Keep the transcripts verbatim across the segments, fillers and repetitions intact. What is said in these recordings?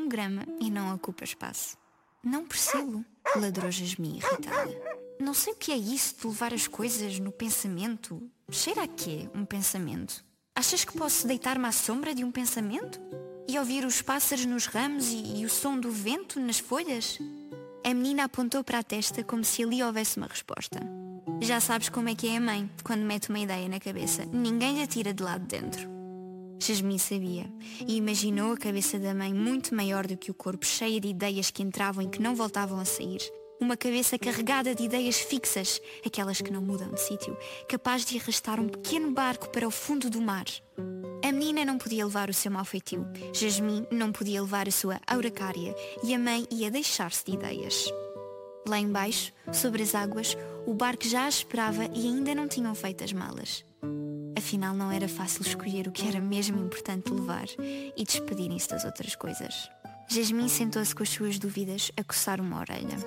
um grama e não ocupa espaço. Não percebo, ladrou Jasmim irritada. Não sei o que é isso de levar as coisas no pensamento. Cheira a quê, um pensamento? Achas que posso deitar-me à sombra de um pensamento? E ouvir os pássaros nos ramos e, e o som do vento nas folhas? A menina apontou para a testa como se ali houvesse uma resposta. Já sabes como é que é a mãe, quando mete uma ideia na cabeça. Ninguém lhe tira de lá de dentro. Jasmim sabia, e imaginou a cabeça da mãe muito maior do que o corpo, cheia de ideias que entravam e que não voltavam a sair. Uma cabeça carregada de ideias fixas, aquelas que não mudam de sítio, capaz de arrastar um pequeno barco para o fundo do mar. A menina não podia levar o seu mau feitio, Jasmim não podia levar a sua auracária, e a mãe ia deixar-se de ideias. Lá embaixo, sobre as águas, o barco já a esperava e ainda não tinham feito as malas. Afinal, não era fácil escolher o que era mesmo importante levar e despedirem-se das outras coisas. Jasmim sentou-se com as suas dúvidas a coçar uma orelha.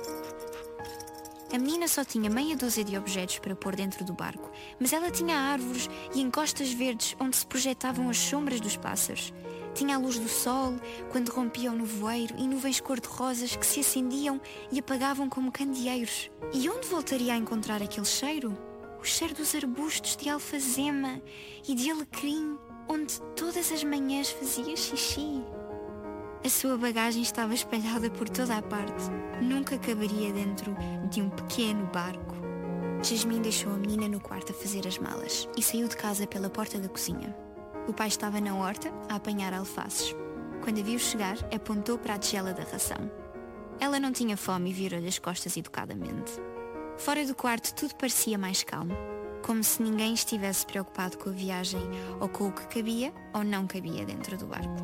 A menina só tinha meia dúzia de objetos para pôr dentro do barco, mas ela tinha árvores e encostas verdes onde se projetavam as sombras dos pássaros. Tinha a luz do sol, quando rompia o nevoeiro, e nuvens cor-de-rosas que se acendiam e apagavam como candeeiros. E onde voltaria a encontrar aquele cheiro? O cheiro dos arbustos de alfazema e de alecrim, onde todas as manhãs fazia xixi. A sua bagagem estava espalhada por toda a parte. Nunca caberia dentro de um pequeno barco. Jasmim deixou a menina no quarto a fazer as malas e saiu de casa pela porta da cozinha. O pai estava na horta a apanhar alfaces. Quando a viu chegar, apontou para a tigela da ração. Ela não tinha fome e virou-lhe as costas educadamente. Fora do quarto tudo parecia mais calmo, como se ninguém estivesse preocupado com a viagem ou com o que cabia ou não cabia dentro do barco.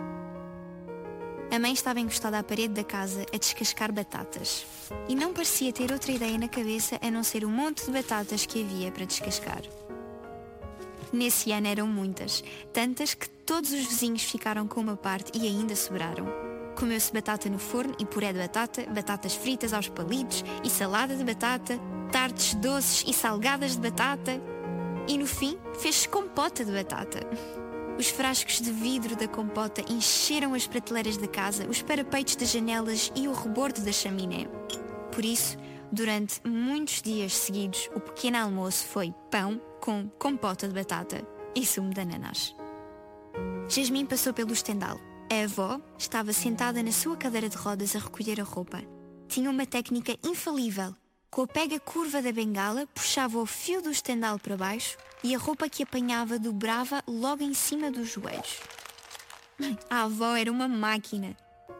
A mãe estava encostada à parede da casa a descascar batatas e não parecia ter outra ideia na cabeça a não ser o monte de batatas que havia para descascar. Nesse ano eram muitas, tantas que todos os vizinhos ficaram com uma parte e ainda sobraram. Comeu-se batata no forno e puré de batata, batatas fritas aos palitos e salada de batata, tartes doces e salgadas de batata e no fim fez-se compota de batata. Os frascos de vidro da compota encheram as prateleiras da casa, os parapeitos das janelas e o rebordo da chaminé. Por isso, durante muitos dias seguidos, o pequeno almoço foi pão com compota de batata e sumo de ananás. Jasmim passou pelo estendal. A avó estava sentada na sua cadeira de rodas a recolher a roupa. Tinha uma técnica infalível. Com a pega curva da bengala, puxava o fio do estendal para baixo e a roupa que apanhava dobrava logo em cima dos joelhos. A avó era uma máquina.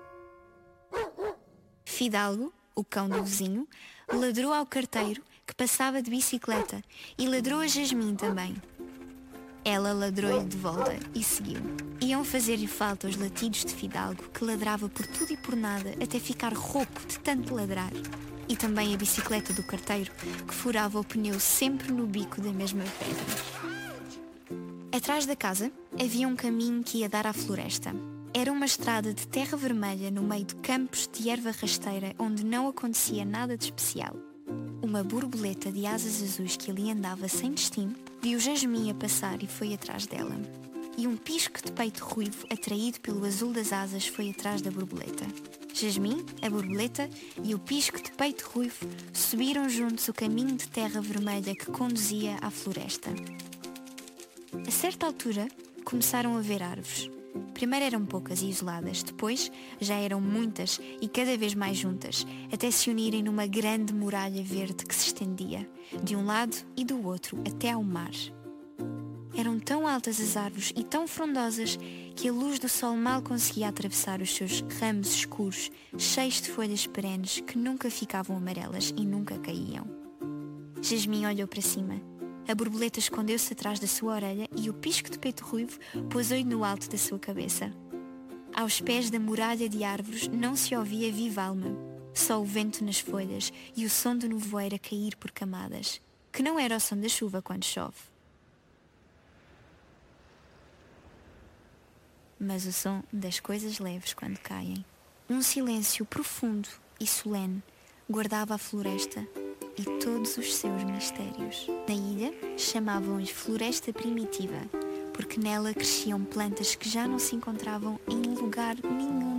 Fidalgo, o cão do vizinho, ladrou ao carteiro que passava de bicicleta e ladrou a Jasmim também. Ela ladrou-lhe de volta e seguiu. Iam fazer-lhe falta os latidos de Fidalgo, que ladrava por tudo e por nada até ficar rouco de tanto ladrar. E também a bicicleta do carteiro, que furava o pneu sempre no bico da mesma pedra. Atrás da casa havia um caminho que ia dar à floresta. Era uma estrada de terra vermelha no meio de campos de erva rasteira onde não acontecia nada de especial. Uma borboleta de asas azuis que ali andava sem destino viu Jasmim a passar e foi atrás dela. E um pisco de peito ruivo, atraído pelo azul das asas, foi atrás da borboleta. Jasmim, a borboleta e o pisco de peito ruivo subiram juntos o caminho de terra vermelha que conduzia à floresta. A certa altura, começaram a ver árvores. Primeiro eram poucas e isoladas, depois já eram muitas e cada vez mais juntas, até se unirem numa grande muralha verde que se estendia, de um lado e do outro, até ao mar. Eram tão altas as árvores e tão frondosas que a luz do sol mal conseguia atravessar os seus ramos escuros, cheios de folhas perenes que nunca ficavam amarelas e nunca caíam. Jasmim olhou para cima. A borboleta escondeu-se atrás da sua orelha e o pisco de peito ruivo pousou-lhe no alto da sua cabeça. Aos pés da muralha de árvores não se ouvia viva alma, só o vento nas folhas e o som do nevoeiro a cair por camadas, que não era o som da chuva quando chove, mas o som das coisas leves quando caem. Um silêncio profundo e solene guardava a floresta e todos os seus mistérios. Na ilha chamavam-lhe Floresta Primitiva, porque nela cresciam plantas que já não se encontravam em lugar nenhum